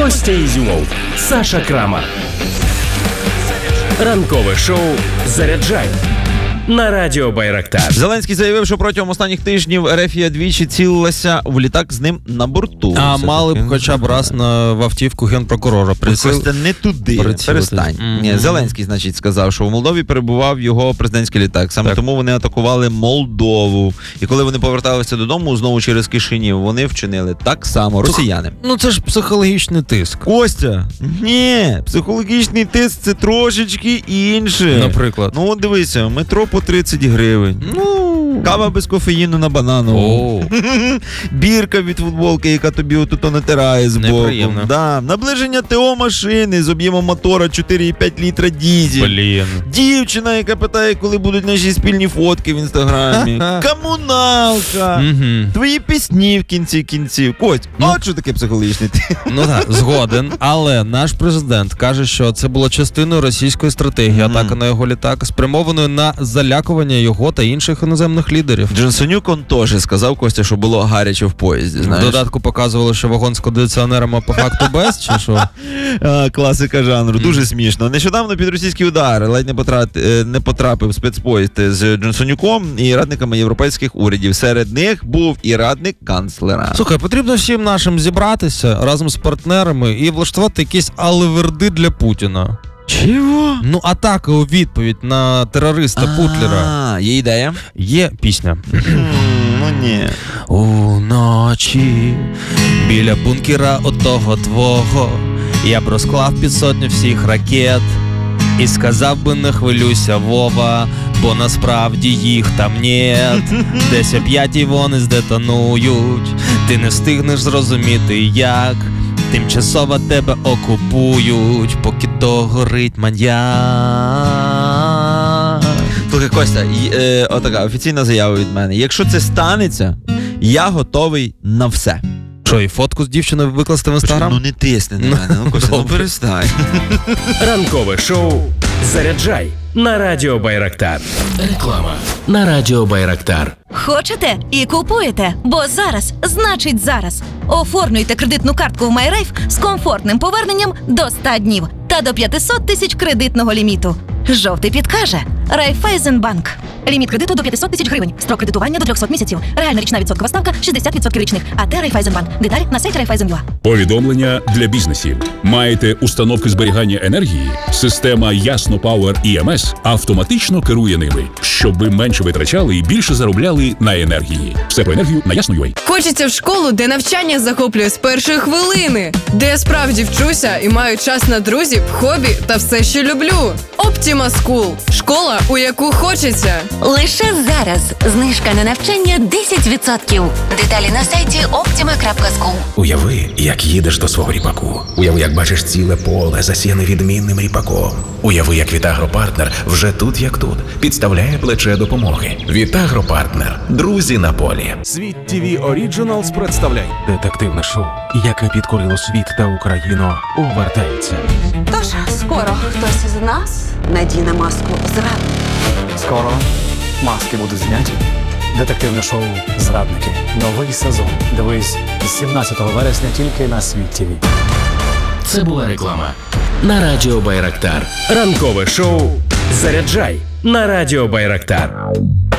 Костя Ізюмов, Саша Крамар. Ранкове шоу «Заряджай» на радіо Байрактар. Зеленський заявив, що протягом останніх тижнів Ерефія двічі цілилася в літак з ним на борту. А мали б хоча б раз в автівку генпрокурора Просто не туди. Перестань. Ні, Зеленський, значить, сказав, що в Молдові перебував його президентський літак. Саме тому вони атакували Молдову. І коли вони поверталися додому, знову через Кишинів, вони вчинили так само. Росіяни. Ну це ж психологічний тиск. Костя, ні, психологічний тиск – це трошечки інше. Наприклад? Ну от дивися, метро по 30 гривень. Кава без кофеїну на бананову. Бірка від футболки, яка тобі отут натирає з боку. Да. Наближення ТО машини з об'ємом мотора 4,5 літра дізель. Дівчина, яка питає, коли будуть наші спільні фотки в інстаграмі. Комуналка. Твої пісні в кінці кінців. Кость, от що таке психологічний тиск. Ну так, згоден. Але наш президент каже, що це було частиною російської стратегії, атака на його літак, спрямованою на залякування його та інших іноземних лідерів. Джонсонюк он теж сказав, Костя, що було гаряче в поїзді, знаєш. В додатку показували, що вагон з кондиціонерами по факту без, чи що? Класика жанру, дуже смішно. Нещодавно під російські удари ледь не потрапив спецпоїзд з Джонсонюком і радниками європейських урядів. Серед них був і радник канцлера. Слухай, потрібно всім нашим зібратися разом з партнерами і влаштувати якісь алеверди для Путіна. Чого? Ну, атака у відповідь на терориста Путлера. Є ідея? Є пісня. Ну ні. Уночі біля бункера отого твого я б розклав під сотню всіх ракет і сказав би, не хвилюйся, Вова, бо насправді їх там нет. Десь о 5 вони здетонують, ти не встигнеш зрозуміти як. Тимчасово тебе окупують, поки догорить маньяк. Слухай, Костя, отака офіційна заява від мене. Якщо це станеться, я готовий на все. Що, і фотку з дівчиною викласти в інстаграм? Ну не тисни на мене, ну Костя, ну перестань. Ранкове шоу «Заряджай» на радіо Байрактар. Реклама на радіо Байрактар. Хочете і купуєте, бо зараз значить зараз. Оформлюйте кредитну картку в MyRafe з комфортним поверненням до 100 днів та до 500 тисяч кредитного ліміту. Жовтий підкаже Райфайзенбанк. Ліміт кредиту до 500 тисяч гривень. Строк кредитування до 300 місяців. Реальна річна відсоткова ставка 60% річних. АТ Райфайзенбанк. Деталі на сайті Райфайзенбанк. Повідомлення для бізнесів. Маєте установки зберігання енергії? Система Ясно Power EMS автоматично керує ними, щоб ви менше витрачали і більше заробляли на енергії. Все про енергію на Ясно.ua. Хочеться в школу, де навчання захоплює з першої хвилини, де я справді вчуся і маю час на друзів, хобі та все, що люблю. Optima School – школа, у яку хочеться. Лише зараз знижка на навчання 10%. Деталі на сайті optima.school. Уяви, як їдеш до свого ріпаку. Уяви, як бачиш ціле поле, засіяне відмінним ріпаком. Уяви, як Вітагропартнер вже тут, як тут, підставляє плече допомоги. Вітагропартнер. Друзі на полі. Світ ТВ Оріджиналс представляє детективне шоу, яке підкорило світ та Україну, увертається. Тож, скоро хтось із нас надіне маску зрадника. Скоро маски будуть зняті. Детективне шоу «Зрадники». Новий сезон. Дивись з 17 вересня тільки на Світ ТВ. Це була реклама на радіо Байрактар. Ранкове шоу «Заряджай» на радіо Байрактар.